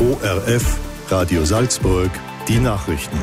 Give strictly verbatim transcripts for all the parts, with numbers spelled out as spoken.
O R F, Radio Salzburg, die Nachrichten.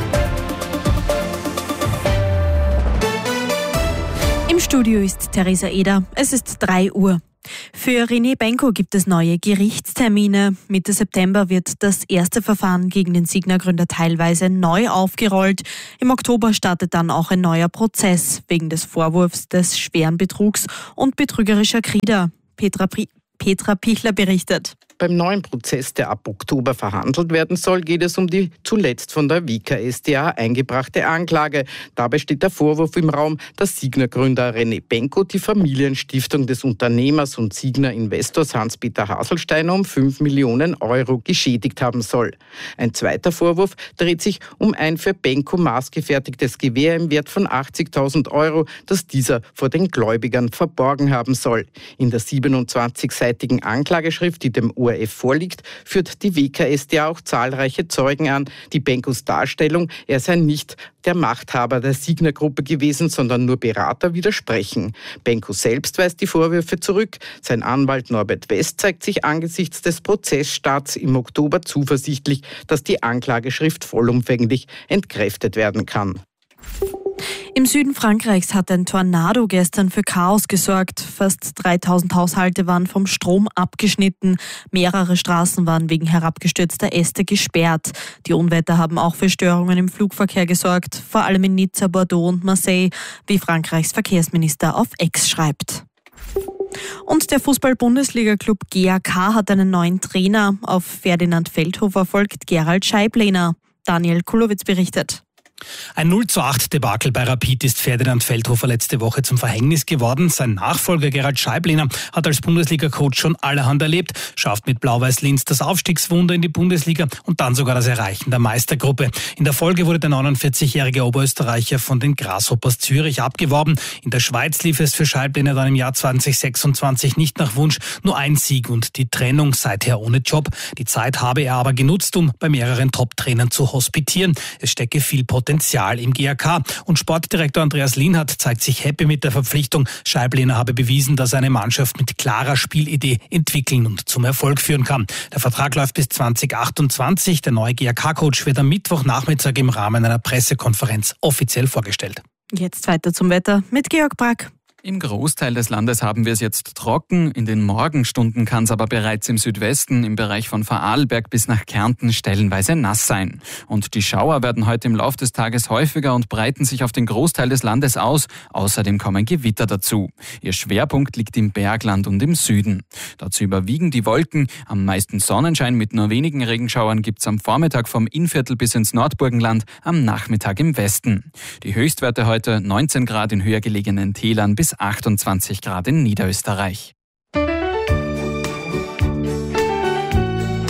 Im Studio ist Theresa Eder. Es ist drei Uhr. Für René Benko gibt es neue Gerichtstermine. Mitte September wird das erste Verfahren gegen den Signa-Gründer teilweise neu aufgerollt. Im Oktober startet dann auch ein neuer Prozess wegen des Vorwurfs des schweren Betrugs und betrügerischer Krieder. Petra, Pri- Petra Pichler berichtet. Beim neuen Prozess, der ab Oktober verhandelt werden soll, geht es um die zuletzt von der W K S d A eingebrachte Anklage. Dabei steht der Vorwurf im Raum, dass Signa-Gründer René Benko die Familienstiftung des Unternehmers und Signa-Investors Hans-Peter Haselsteiner um fünf Millionen Euro geschädigt haben soll. Ein zweiter Vorwurf dreht sich um ein für Benko maßgefertigtes Gewehr im Wert von achtzigtausend Euro, das dieser vor den Gläubigern verborgen haben soll. In der siebenundzwanzigseitigen Anklageschrift, die dem O R F vorliegt, führt die W K S d A auch zahlreiche Zeugen an, die Benkos Darstellung, er sei nicht der Machthaber der Signa-Gruppe gewesen, sondern nur Berater, widersprechen. Benko selbst weist die Vorwürfe zurück. Sein Anwalt Norbert West zeigt sich angesichts des Prozessstarts im Oktober zuversichtlich, dass die Anklageschrift vollumfänglich entkräftet werden kann. Im Süden Frankreichs hat ein Tornado gestern für Chaos gesorgt. Fast dreitausend Haushalte waren vom Strom abgeschnitten. Mehrere Straßen waren wegen herabgestürzter Äste gesperrt. Die Unwetter haben auch für Störungen im Flugverkehr gesorgt, vor allem in Nizza, Bordeaux und Marseille, wie Frankreichs Verkehrsminister auf X schreibt. Und der Fußball-Bundesliga-Club G A K hat einen neuen Trainer. Auf Ferdinand Feldhofer folgt Gerald Scheiblehner. Daniel Kulowitz berichtet. Ein null zu acht Debakel bei Rapid ist Ferdinand Feldhofer letzte Woche zum Verhängnis geworden. Sein Nachfolger Gerald Scheiblehner hat als Bundesliga-Coach schon allerhand erlebt, schafft mit Blau-Weiß-Linz das Aufstiegswunder in die Bundesliga und dann sogar das Erreichen der Meistergruppe. In der Folge wurde der neunundvierzigjährige Oberösterreicher von den Grasshoppers Zürich abgeworben. In der Schweiz lief es für Scheiblehner dann im Jahr zwanzig sechsundzwanzig nicht nach Wunsch, nur ein Sieg und die Trennung, seither ohne Job. Die Zeit habe er aber genutzt, um bei mehreren Top-Trainern zu hospitieren. Es stecke viel Potenzial im G A K. Und Sportdirektor Andreas Lienhardt zeigt sich happy mit der Verpflichtung. Scheiblehner habe bewiesen, dass er eine Mannschaft mit klarer Spielidee entwickeln und zum Erfolg führen kann. Der Vertrag läuft bis zwanzig achtundzwanzig. Der neue G A K-Coach wird am Mittwochnachmittag im Rahmen einer Pressekonferenz offiziell vorgestellt. Jetzt weiter zum Wetter mit Georg Brack. Im Großteil des Landes haben wir es jetzt trocken. In den Morgenstunden kann es aber bereits im Südwesten, im Bereich von Vorarlberg bis nach Kärnten stellenweise nass sein. Und die Schauer werden heute im Laufe des Tages häufiger und breiten sich auf den Großteil des Landes aus. Außerdem kommen Gewitter dazu. Ihr Schwerpunkt liegt im Bergland und im Süden. Dazu überwiegen die Wolken. Am meisten Sonnenschein mit nur wenigen Regenschauern gibt es am Vormittag vom Innviertel bis ins Nordburgenland, am Nachmittag im Westen. Die Höchstwerte heute neunzehn Grad in höher gelegenen Tälern bis achtundzwanzig Grad in Niederösterreich.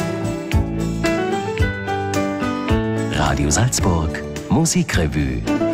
Radio Salzburg, Musikrevue.